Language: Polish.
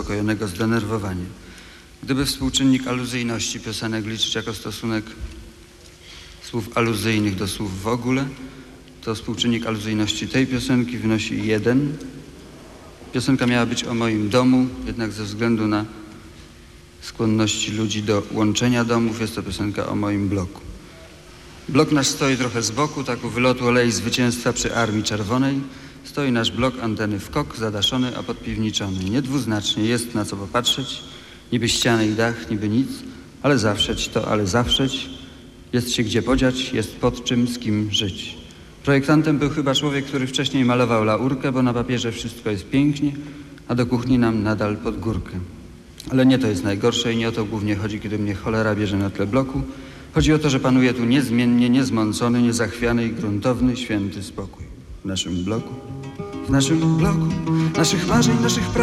zaspokojonego zdenerwowania. Gdyby współczynnik aluzyjności piosenek liczyć jako stosunek słów aluzyjnych do słów w ogóle, to współczynnik aluzyjności tej piosenki wynosi 1. Piosenka miała być o moim domu, jednak ze względu na skłonności ludzi do łączenia domów jest to piosenka o moim bloku. Blok nasz stoi trochę z boku, tak u wylotu Alei Zwycięstwa przy Armii Czerwonej. Stoi nasz blok, anteny w kok, zadaszony, a podpiwniczony. Niedwuznacznie jest na co popatrzeć, niby ściany i dach, niby nic, ale zawszeć to, ale zawszeć. Jest się gdzie podziać, jest pod czym, z kim żyć. Projektantem był chyba człowiek, który wcześniej malował laurkę, bo na papierze wszystko jest pięknie, a do kuchni nam nadal pod górkę. Ale nie to jest najgorsze i nie o to głównie chodzi, kiedy mnie cholera bierze na tle bloku. Chodzi o to, że panuje tu niezmiennie, niezmącony, niezachwiany i gruntowny, święty spokój. W naszym bloku, naszych marzeń, naszych praw.